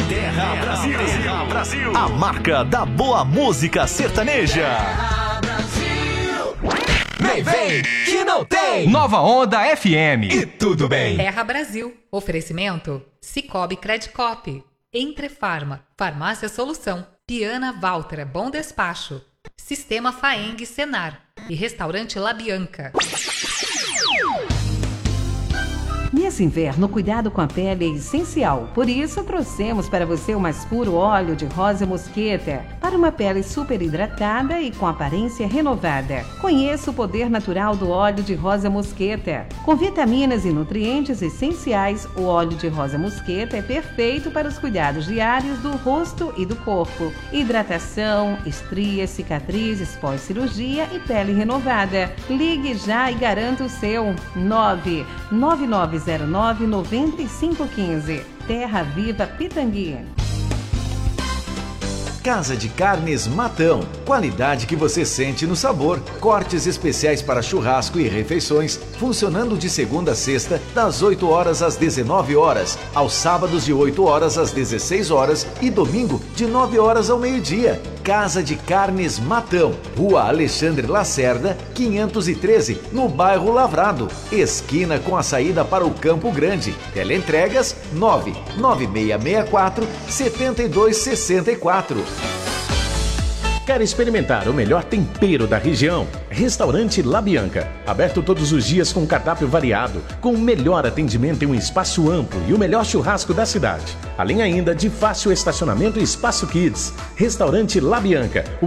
Terra Brasil. Terra Brasil. A marca da boa música sertaneja. Vem, que não tem! Nova Onda FM. E tudo bem. Terra Brasil. Oferecimento Cicobi Credicop. Entrefarma. Farmácia Solução. Piana Walter. Bom Despacho. Sistema Faeng Senar. E Restaurante La Bianca. Nesse inverno, cuidado com a pele é essencial. Por isso, trouxemos para você o mais puro óleo de rosa mosqueta, para uma pele super hidratada e com aparência renovada. Conheça o poder natural do óleo de rosa mosqueta. Com vitaminas e nutrientes essenciais, o óleo de rosa mosqueta é perfeito para os cuidados diários do rosto e do corpo. Hidratação, estrias, cicatrizes pós-cirurgia e pele renovada. Ligue já e garanta o seu. 99909-9515. Terra Viva Pitangui. Casa de Carnes Matão. Qualidade que você sente no sabor. Cortes especiais para churrasco e refeições, funcionando de segunda a sexta, das 8 horas às 19 horas, aos sábados de 8 horas às 16 horas e domingo de 9 horas ao meio-dia. Casa de Carnes Matão, Rua Alexandre Lacerda, 513, no bairro Lavrado, esquina com a saída para o Campo Grande. Teleentregas 99664-7264. Quer experimentar o melhor tempero da região? Restaurante La Bianca, aberto todos os dias com cardápio variado, com o melhor atendimento em um espaço amplo e o melhor churrasco da cidade. Além ainda de fácil estacionamento e espaço kids. Restaurante La Bianca,